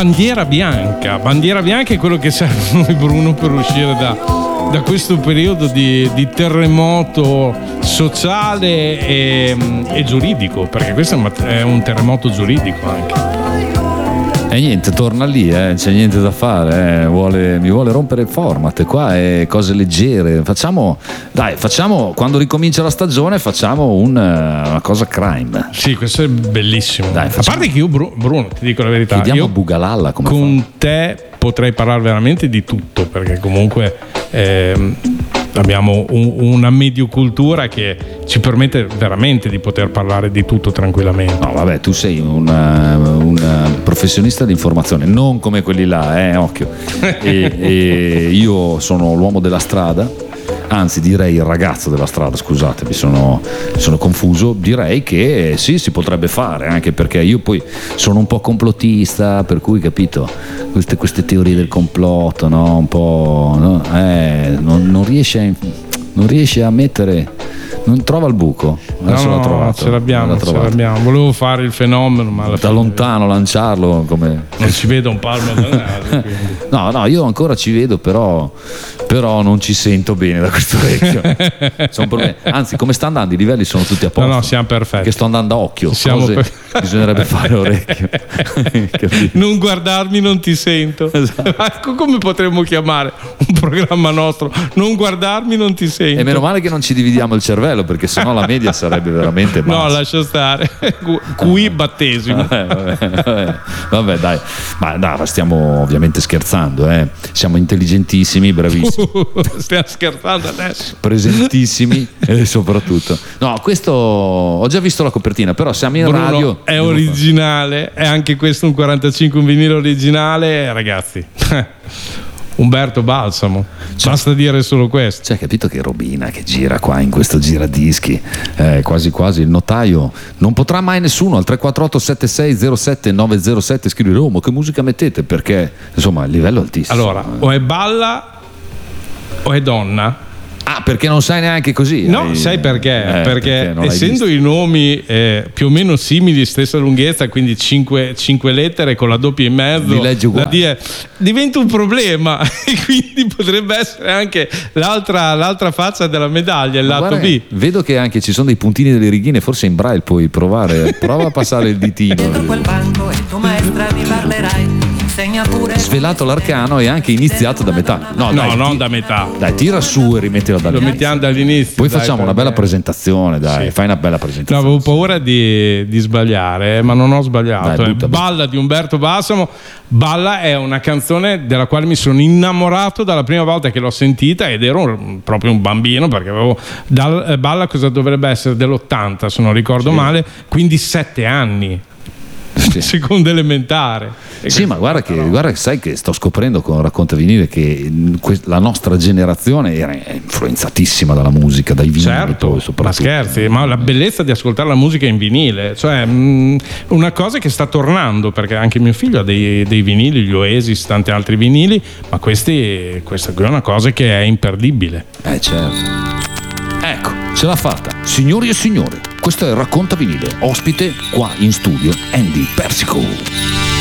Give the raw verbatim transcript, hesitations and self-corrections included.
bandiera bianca. Bandiera bianca è quello che serve a noi, Bruno, per uscire da, da questo periodo di, di terremoto sociale e, e giuridico, perché questo è un, è un terremoto giuridico anche. E niente, torna lì, eh, c'è niente da fare, eh. vuole, mi vuole rompere il format, qua è cose leggere, facciamo, dai, facciamo, quando ricomincia la stagione facciamo un, una cosa crime. Sì, questo è bellissimo. Dai, a parte che io, Bruno, ti dico la verità, chiediamo io a Bugalalla come con fa. te potrei parlare veramente di tutto, perché comunque ehm, abbiamo un, una mediocultura che ci permette veramente di poter parlare di tutto tranquillamente. No, vabbè, tu sei un, un professionista di informazione, non come quelli là, eh, occhio. e, e io sono l'uomo della strada, anzi direi il ragazzo della strada, scusate, mi sono, sono confuso, direi che sì, si potrebbe fare, anche perché io poi sono un po' complottista, per cui, capito, queste, queste teorie del complotto, no? Un po', no? Eh, non, non riesce a, non riesce a mettere, non trova il buco. Adesso no, l'ha trovato, ce l'abbiamo, ce l'abbiamo. Volevo fare il fenomeno, ma da lontano lanciarlo come non si vede un palmo da naso. No, no, io ancora ci vedo, però, però non ci sento bene da questo orecchio. Sono problemi. Anzi, come sta andando? I livelli sono tutti a posto. No, no, siamo perfetti. Che sto andando a occhio. Siamo Cose per... bisognerebbe fare a orecchio. Non guardarmi, non ti sento. Esatto. Ecco come potremmo chiamare un programma nostro. Non guardarmi, non ti sento. E meno male che non ci dividiamo il cervello, perché sennò la media sarebbe veramente bassa. No, lascia stare. Qui battesimo. Vabbè, vabbè, vabbè. Vabbè, dai. Ma dai, stiamo ovviamente scherzando, eh. Siamo intelligentissimi, bravissimi. Stiamo scherzando adesso. Presentissimi e soprattutto. No, questo ho già visto la copertina, però siamo in Bruno, radio. È originale, è anche questo un quarantacinque, un vinile originale, ragazzi. Umberto Balsamo, cioè, basta dire solo questo. Cioè, capito che robina che gira qua in questo giradischi, eh, quasi quasi il notaio non potrà mai nessuno al tre quattro otto sette sei zero sette nove zero sette scrivere: oh, ma che musica mettete? Perché insomma il livello è altissimo. Allora, o è balla o è donna. Ah, perché non sai neanche così? No, hai... sai perché? Eh, perché, perché essendo i nomi eh, più o meno simili, stessa lunghezza, quindi cinque, cinque lettere con la doppia in mezzo, li leggi uguali. Da dire, diventa un problema e quindi potrebbe essere anche l'altra, l'altra faccia della medaglia, il Ma lato guarda, B. Vedo che anche ci sono dei puntini delle righine, forse in braille puoi provare, prova a passare il ditino. Dentro quel banco e tu maestra mi parlerai. Svelato l'arcano e anche iniziato da metà. No, no, no dai, non ti... da metà. Dai, tira su e rimettila dall'inizio. Lo mettiamo dall'inizio. Poi dai, facciamo una bella presentazione, dai, sì. Fai una bella presentazione. No, avevo paura di, di sbagliare, ma non ho sbagliato. Dai, butta, Balla di Umberto Balsamo. Balla è una canzone della quale mi sono innamorato dalla prima volta che l'ho sentita ed ero un, proprio un bambino, perché avevo dal, Balla cosa dovrebbe essere dell'ottanta se non ricordo sì. male, quindi sette anni. Sì. Seconda elementare. Sì, ma guarda che, guarda che sai che sto scoprendo con Racconta Vinile che la nostra generazione era influenzatissima dalla musica, dai vinili. Certo, ma scherzi, ma la bellezza di ascoltare la musica in vinile, cioè mh, una cosa che sta tornando, perché anche mio figlio ha dei, dei vinili, gli Oasis, tanti altri vinili, ma questi, questa qui è una cosa che è imperdibile. Eh certo. Ecco, ce l'ha fatta, signori e signori. Questo è Racconta Vinile, ospite qua in studio Andy Persico.